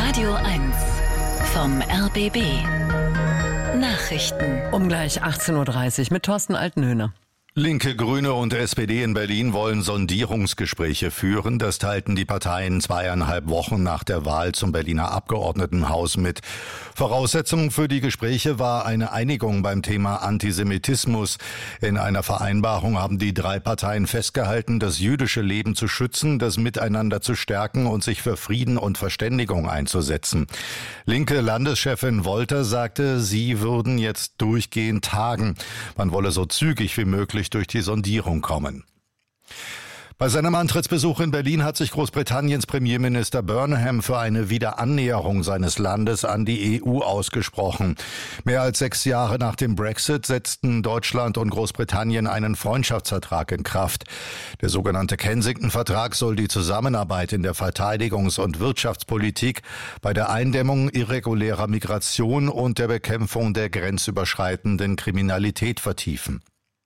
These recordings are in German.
Radio 1 vom RBB. Nachrichten. Um gleich 18.30 Uhr mit Thorsten Altenhöhner. Linke, Grüne und SPD in Berlin wollen Sondierungsgespräche führen. Das teilten die Parteien 2,5 Wochen nach der Wahl zum Berliner Abgeordnetenhaus mit. Voraussetzung für die Gespräche war eine Einigung beim Thema Antisemitismus. In einer Vereinbarung haben die 3 Parteien festgehalten, das jüdische Leben zu schützen, das Miteinander zu stärken und sich für Frieden und Verständigung einzusetzen. Linke Landeschefin Wolter sagte, sie würden jetzt durchgehend tagen. Man wolle so zügig wie möglich durch die Sondierung kommen. Bei seinem Antrittsbesuch in Berlin hat sich Großbritanniens Premierminister Burnham für eine Wiederannäherung seines Landes an die EU ausgesprochen. Mehr als 6 Jahre nach dem Brexit setzten Deutschland und Großbritannien einen Freundschaftsvertrag in Kraft. Der sogenannte Kensington-Vertrag soll die Zusammenarbeit in der Verteidigungs- und Wirtschaftspolitik, bei der Eindämmung irregulärer Migration und der Bekämpfung der grenzüberschreitenden Kriminalität vertiefen.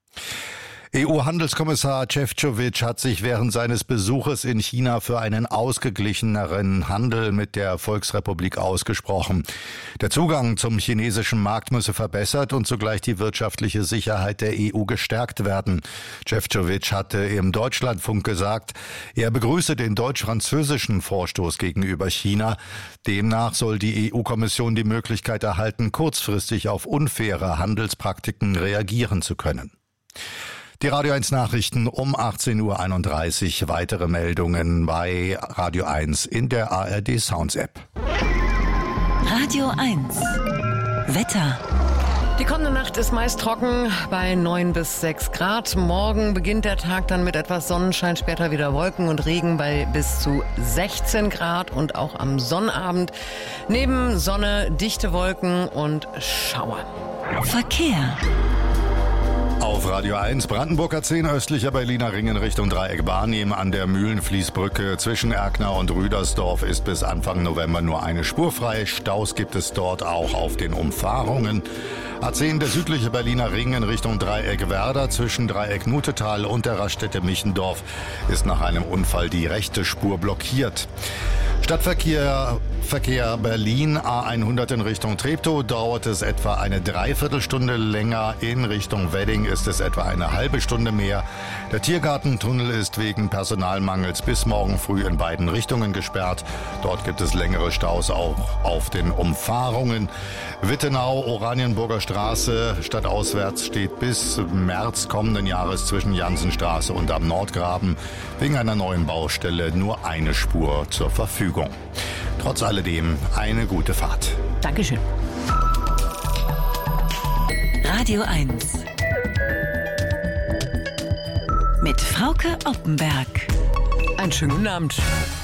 EU-Handelskommissar Šefčovič hat sich während seines Besuches in China für einen ausgeglicheneren Handel mit der Volksrepublik ausgesprochen. Der Zugang zum chinesischen Markt müsse verbessert und zugleich die wirtschaftliche Sicherheit der EU gestärkt werden. Šefčovič hatte im Deutschlandfunk gesagt, er begrüße den deutsch-französischen Vorstoß gegenüber China. Demnach soll die EU-Kommission die Möglichkeit erhalten, kurzfristig auf unfaire Handelspraktiken reagieren zu können. Die Radio 1 Nachrichten um 18.31 Uhr. Weitere Meldungen bei Radio 1 in der ARD Sounds App. Radio 1 Wetter. Die kommende Nacht ist meist trocken bei 9 bis 6 Grad. Morgen beginnt der Tag dann mit etwas Sonnenschein, später wieder Wolken und Regen bei bis zu 16 Grad und auch am Sonnabend neben Sonne dichte Wolken und Schauer. Verkehr. Auf Radio 1 Brandenburg A10 östlicher Berliner Ring in Richtung Dreieck Barnim an der Mühlenfließbrücke zwischen Erkner und Rüdersdorf ist bis Anfang November nur eine Spur frei. Staus gibt es dort auch auf den Umfahrungen. A10 der südliche Berliner Ring in Richtung Dreieck Werder zwischen Dreieck Nutetal und der Raststätte Michendorf ist nach einem Unfall die rechte Spur blockiert. Stadtverkehr Berlin A100 in Richtung Treptow dauert es etwa eine Dreiviertelstunde länger. In Richtung Wedding ist es etwa eine halbe Stunde mehr. Der Tiergartentunnel ist wegen Personalmangels bis morgen früh in beiden Richtungen gesperrt. Dort gibt es längere Staus auch auf den Umfahrungen. Wittenau, Oranienburger Straße, stadtauswärts steht bis März kommenden Jahres zwischen Jansenstraße und am Nordgraben wegen einer neuen Baustelle nur eine Spur zur Verfügung. Trotz alledem eine gute Fahrt. Dankeschön. Radio 1 mit Frauke Oppenberg. Einen schönen guten Abend.